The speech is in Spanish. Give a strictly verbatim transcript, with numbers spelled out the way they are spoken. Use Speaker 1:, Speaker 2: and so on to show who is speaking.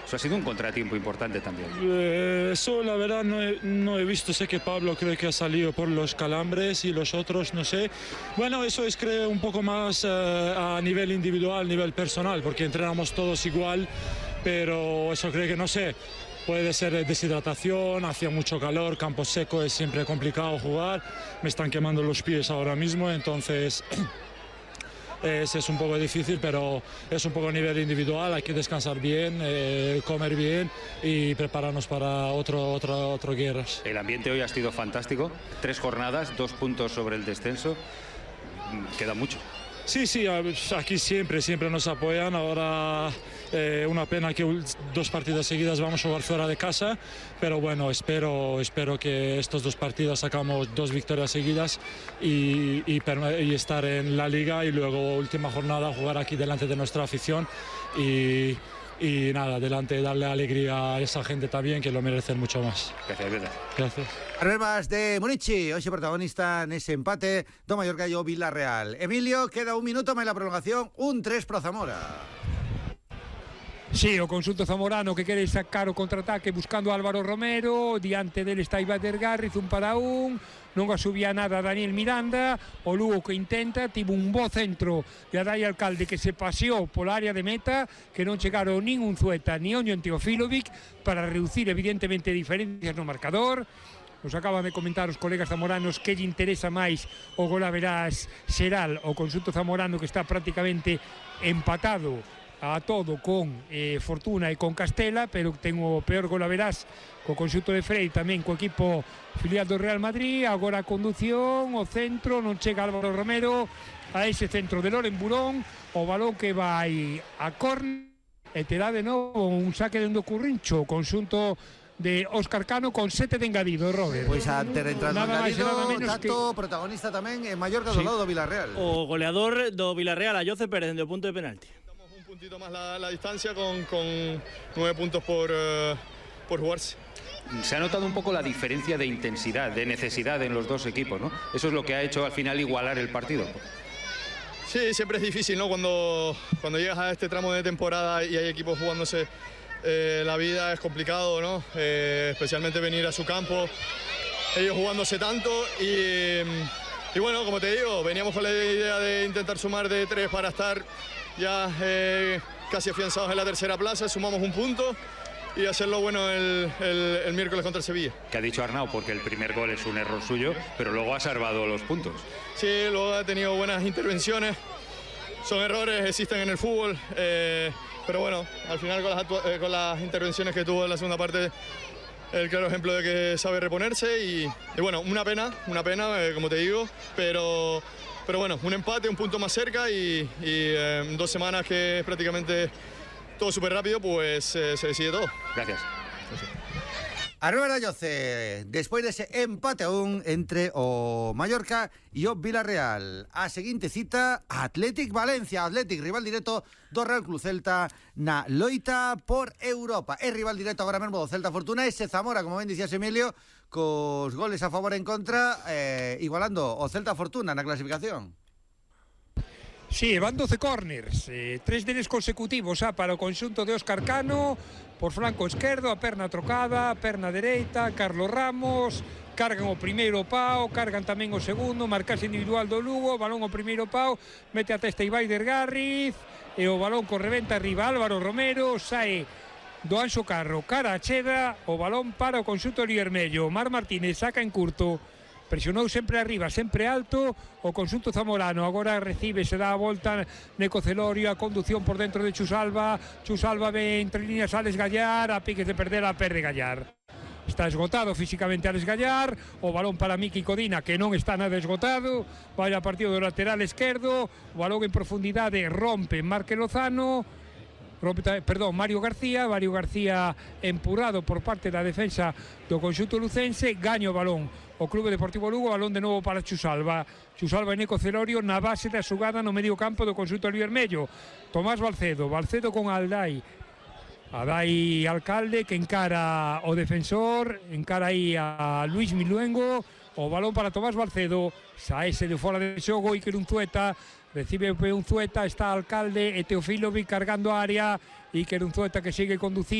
Speaker 1: Eso ha sido un contratiempo importante también.
Speaker 2: Eh, eso la verdad no he, no he visto, sé que Pablo creo que ha salido por los calambres y los otros no sé. Bueno, eso es creo un poco más eh, a nivel individual, a nivel personal, porque entrenamos todos igual, pero eso creo que no sé. Puede ser deshidratación, hacía mucho calor, campo seco, es siempre complicado jugar, me están quemando los pies ahora mismo, entonces es, es un poco difícil, pero es un poco a nivel individual, hay que descansar bien, eh, comer bien y prepararnos para otro, otro, otro guerras.
Speaker 1: El ambiente hoy ha sido fantástico, tres jornadas, dos puntos sobre el descenso, queda mucho.
Speaker 2: Sí, sí, aquí siempre, siempre nos apoyan. Ahora eh, una pena que dos partidas seguidas vamos a jugar fuera de casa, pero bueno, espero, espero que estos dos partidos sacamos dos victorias seguidas y, y, y estar en la liga y luego última jornada jugar aquí delante de nuestra afición y, y nada, delante darle alegría a esa gente también que lo merecen mucho más.
Speaker 1: Gracias, verdad.
Speaker 2: Gracias.
Speaker 3: Arbas de Munichi, hoxe protagonista nese empate do Mallorca e o Villarreal. Emilio, queda un minuto máis la prolongación, un tres pro Zamora.
Speaker 4: Sí, o conxunto zamorano que quere sacar o contraataque buscando a Álvaro Romero, diante dele está Ibader Garriz, un para un, non asubía nada a Daniel Miranda, o Lugo que intenta, tivo un bo centro de Adai Alcalde que se paseou pola área de meta, que non chegaron nin Unzueta ni Oño Teofilovic para reducir evidentemente diferencias no marcador. Nos acaban de comentar os colegas zamoranos que lle interesa máis o golaverás xeral o conxunto zamorano que está prácticamente empatado a todo con eh, Fortuna e con Castela, pero ten o peor golaverás co conxunto de Frei, tamén co equipo filial do Real Madrid. Agora a condución, o centro, non chega Álvaro Romero a ese centro de Loren Burón, o balón que vai a córner e terá de novo un saque dentro do Currincho, o conxunto de Óscar Cano con sete de engadido, Robert.
Speaker 3: Pois a ter entrado
Speaker 4: nada máis e nada menos
Speaker 3: Tato,
Speaker 4: que...
Speaker 3: protagonista tamén en Mallorca do
Speaker 4: Sí.
Speaker 3: lado do Villarreal.
Speaker 5: O goleador do Villarreal, Ayoce Pérez, dende o punto de penalti.
Speaker 6: Damos un puntito más la, la distancia con, con nueve puntos por, uh, por jugarse.
Speaker 1: Se ha notado un poco la diferencia de intensidad, de necesidad en los dos equipos, ¿no? Eso es lo que ha hecho al final igualar el partido.
Speaker 6: Sí, siempre es difícil, ¿no? Cuando, cuando llegas a este tramo de temporada y hay equipos jugándose eh, la vida, es complicado, ¿no? Eh, especialmente venir a su campo, ellos jugándose tanto y, y bueno, como te digo, veníamos con la idea de intentar sumar de tres para estar ya eh, casi afianzados en la tercera plaza, sumamos un punto y hacerlo bueno el, el, el miércoles contra el Sevilla.
Speaker 1: Que ha dicho Arnau, porque el primer gol es un error suyo, pero luego ha salvado los puntos.
Speaker 6: Sí, luego ha tenido buenas intervenciones, son errores, existen en el fútbol, eh, pero bueno, al final con las, eh, con las intervenciones que tuvo en la segunda parte, el claro ejemplo de que sabe reponerse y, y bueno, una pena, una pena, eh, como te digo, pero, pero bueno, un empate, un punto más cerca y, y eh, dos semanas que es prácticamente todo súper rápido, pues eh, se decide todo.
Speaker 1: Gracias.
Speaker 3: Arbas de Ayoce, despois dese empate a un entre o Mallorca e o Villarreal. A seguinte cita, Athletic Valencia, Athletic, rival directo do Real Club Celta na loita por Europa. É rival directo agora mesmo do Celta Fortuna, ese Zamora, como ben dicías Emilio, cos goles a favor e en contra, eh, igualando o Celta Fortuna na clasificación.
Speaker 4: Sí, van doce córners, eh, tres deles consecutivos ah, para o conxunto de Óscar Cano, por flanco esquerdo, a perna trocada, a perna dereita, Carlos Ramos, cargan o primeiro pau, cargan tamén o segundo, marcase individual do Lugo, balón o primeiro pau, mete a testa Ibader Garriz, e o balón con reventa arriba Álvaro Romero, sae do Anxo Carro, cara a Cheda, o balón para o conxunto Vermello, Mar Martínez saca en curto, presionou sempre arriba, sempre alto o conxunto zamorano, agora recibe, se dá a volta Neco Celorio, a conducción por dentro de Chusalva, Chusalva ve entre líneas Alex Gallar, a piques de perder a perde Gallar. Está esgotado físicamente Alex Gallar, o balón para Miki Codina que non está nada esgotado, vai a partido do lateral esquerdo, o balón en profundidade rompe Marque Lozano, rompe, perdón, Mario García, Mario García empurrado por parte da defensa do conxunto lucense, gaña o balón o Clube Deportivo Lugo, balón de novo para Chusalva, Chusalva e Neco Celorio na base da xugada no medio campo do conxunto Vermello, Tomás Balcedo, Balcedo con Aldai, Adai Alcalde que encara o defensor, encara aí a Luis Miluengo, o balón para Tomás Balcedo, saese de fora de xogo, Iker Unzueta, recibe Unzueta, está Alcalde e Teofilovic cargando a área, Iker Unzueta que sigue conducindo.